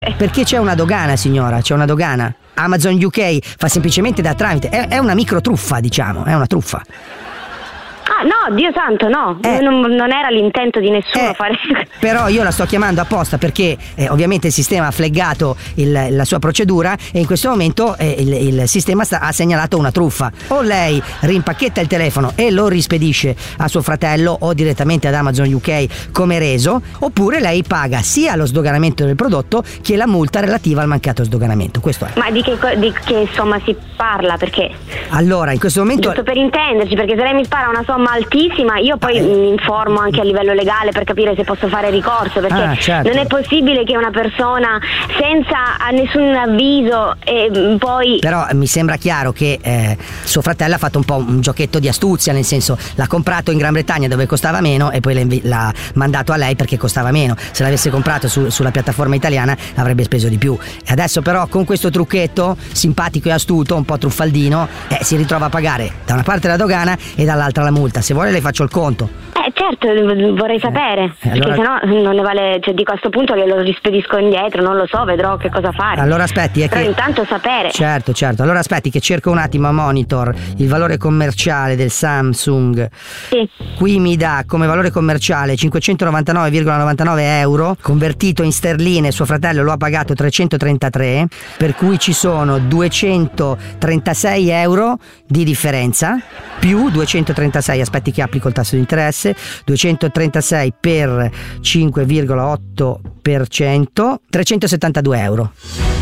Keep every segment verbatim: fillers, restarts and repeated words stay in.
Perché c'è una dogana, signora, c'è una dogana. Amazon U K fa semplicemente da tramite, è, è una micro truffa, diciamo, è una truffa. Ah no, Dio santo, no, eh, non, non era l'intento di nessuno eh, fare. Però io la sto chiamando apposta perché eh, ovviamente il sistema ha flaggato il, la sua procedura e in questo momento eh, il, il sistema sta, ha segnalato una truffa. O lei rimpacchetta il telefono e lo rispedisce a suo fratello o direttamente ad Amazon U K come reso, oppure lei paga sia lo sdoganamento del prodotto che la multa relativa al mancato sdoganamento. Questo è. Ma di che, di che somma si parla? Perché? Allora, in questo momento, giusto per intenderci, perché se lei mi spara una somma altissima, io poi eh. mi informo anche a livello legale per capire se posso fare ricorso, perché ah, certo. non è possibile che una persona senza nessun avviso e poi. Però mi sembra chiaro che eh, suo fratello ha fatto un po' un giochetto di astuzia, nel senso l'ha comprato in Gran Bretagna dove costava meno e poi l'ha, invi- l'ha mandato a lei perché costava meno. Se l'avesse comprato su- sulla piattaforma italiana avrebbe speso di più. E adesso però con questo trucchetto simpatico e astuto, un po' truffaldino, eh, si ritrova a pagare da una parte la dogana e dall'altra la multa. Se vuole le faccio il conto. Eh certo, vorrei sapere, eh, allora... perché sennò non ne vale, cioè dico a sto punto che lo rispedisco indietro, non lo so, vedrò che cosa fare. Allora aspetti, è però che... intanto sapere. Certo, certo. Allora aspetti che cerco un attimo a monitor il valore commerciale del Samsung. Sì. Qui mi dà come valore commerciale cinquecentonovantanove virgola novantanove euro, convertito in sterline suo fratello lo ha pagato trecentotrentatré, per cui ci sono duecentotrentasei euro di differenza, più duecentotrentasei, aspetti che applico il tasso di interesse, duecentotrentasei per cinque virgola otto per cento, trecentosettantadue euro.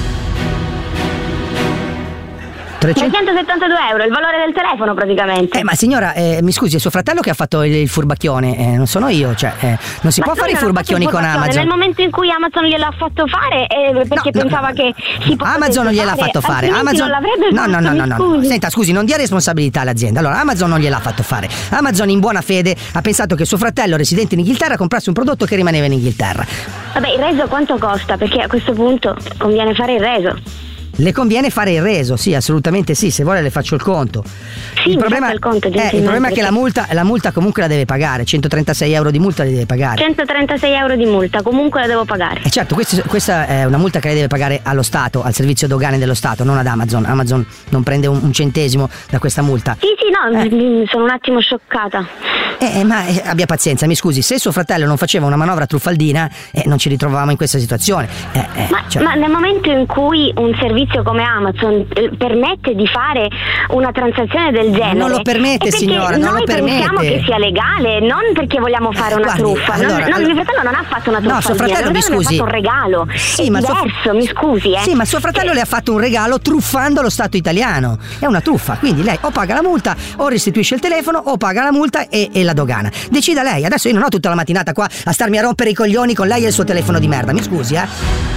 trecentosettantadue euro, il valore del telefono praticamente. Eh ma signora, eh, mi scusi, è suo fratello che ha fatto il, il furbacchione, eh, non sono io, cioè eh, non si ma può fare i furbacchioni con Amazon. Nel momento in cui Amazon gliel'ha fatto fare, eh, perché no, pensava no, che si potesse Amazon non gliel'ha fare, fatto fare. Amazon non l'avrebbe no, no, no, no, no, fatto, no. Senta, scusi, non dia responsabilità all'azienda. Allora, Amazon non gliel'ha fatto fare. Amazon in buona fede ha pensato che suo fratello residente in Inghilterra comprasse un prodotto che rimaneva in Inghilterra. Vabbè, il reso quanto costa? Perché a questo punto conviene fare il reso. Le conviene fare il reso, sì, assolutamente sì, se vuole le faccio il conto. Sì, il problema, il, conto, eh, il problema è che la multa, la multa comunque la deve pagare, centotrentasei euro di multa li deve pagare. centotrentasei euro di multa, comunque la devo pagare. E certo, questa, questa è una multa che lei deve pagare allo Stato, al servizio dogane dello Stato, non ad Amazon. Amazon non prende un, un centesimo da questa multa. Sì, sì, no, eh. sono un attimo scioccata. Eh, ma eh, abbia pazienza, mi scusi, se suo fratello non faceva una manovra truffaldina, eh, non ci ritrovavamo in questa situazione. Eh, eh, ma, cioè... ma nel momento in cui un servizio come Amazon eh, permette di fare una transazione del genere, non lo permette, signora, non lo permette. Noi pensiamo che sia legale, non perché vogliamo fare una Guardi, truffa. allora, non, allora... No, mio fratello non ha fatto una truffa. No, suo fratello, mi scusi, ha fatto un regalo. Sì, è ma diverso, suo... mi scusi, eh. Sì, ma suo fratello eh. le ha fatto un regalo truffando lo Stato italiano. È una truffa, quindi lei o paga la multa o restituisce il telefono o paga la multa e, e la dogana. Decida lei, adesso io non ho tutta la mattinata qua a starmi a rompere i coglioni con lei e il suo telefono di merda, mi scusi, eh.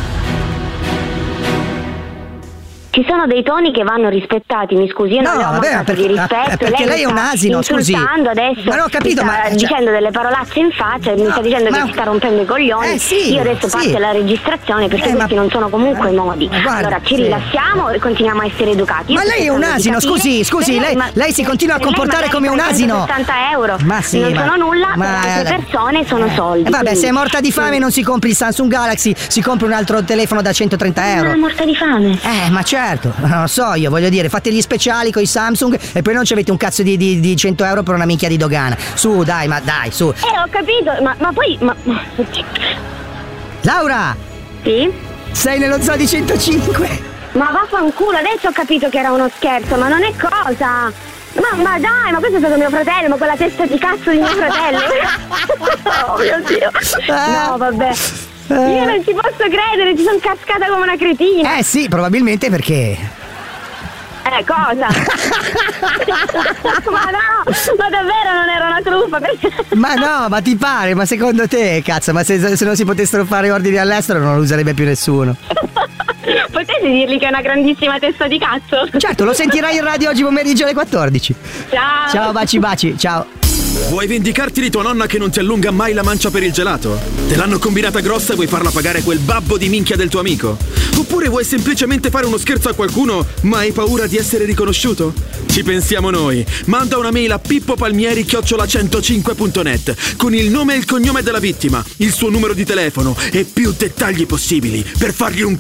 Ci sono dei toni che vanno rispettati, mi scusi, io no, non ne ho vabbè, mancato perché, di rispetto. perché lei, lei è un asino, scusi. Adesso ma non ho capito, mi sta ma cioè... dicendo delle parolacce in faccia, no, mi sta dicendo ma... che ci sta rompendo i coglioni. Eh, sì, io adesso sì. parte la registrazione perché eh, questi ma... non sono comunque eh, modi. guarda, allora ci sì. rilassiamo e continuiamo a essere educati. Io ma lei è un asino, scusi, scusi, lei, lei, lei si continua a comportare come un asino. settanta euro ma sì, non ma... sono nulla, ma... per altre persone sono eh. soldi. Eh, vabbè, quindi... se è morta di fame non si compri il Samsung Galaxy, si compra un altro telefono da centotrenta euro. Non è morta di fame. Eh, ma certo, non lo so io, voglio dire, fate gli speciali con i Samsung e poi non ci avete un cazzo di, di, di cento euro per una minchia di dogana. Su, dai, ma dai, su. Eh, ho capito, ma, ma poi... Ma... Laura! Sì? Sei nello zoo di centocinque. Ma vaffanculo, adesso ho capito che era uno scherzo, ma non è cosa. Ma, ma dai, ma questo è stato mio fratello, ma quella testa di cazzo di mio fratello. Oh mio Dio. No, vabbè. Io non ci posso credere, ci sono cascata come una cretina. Eh sì, probabilmente perché... Eh, cosa? Ma no, ma davvero non era una truffa? Ma no, ma ti pare, ma secondo te, cazzo, ma se, se non si potessero fare ordini all'estero non lo userebbe più nessuno. Potete dirgli che è una grandissima testa di cazzo? Certo, lo sentirai in radio oggi pomeriggio alle quattordici. Ciao. Ciao, baci baci, ciao. Vuoi vendicarti di tua nonna che non ti allunga mai la mancia per il gelato? Te l'hanno combinata grossa e vuoi farla pagare quel babbo di minchia del tuo amico? Oppure vuoi semplicemente fare uno scherzo a qualcuno ma hai paura di essere riconosciuto? Ci pensiamo noi. Manda una mail a pippopalmieri chiocciola centocinque punto net con il nome e il cognome della vittima, il suo numero di telefono e più dettagli possibili per fargli un